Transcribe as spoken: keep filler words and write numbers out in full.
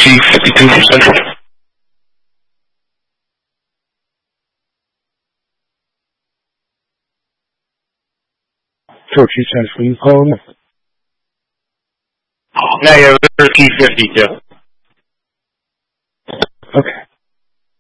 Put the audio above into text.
T fifty-two from Central. Four T Central, you calling? No, yeah, T fifty-two. Okay.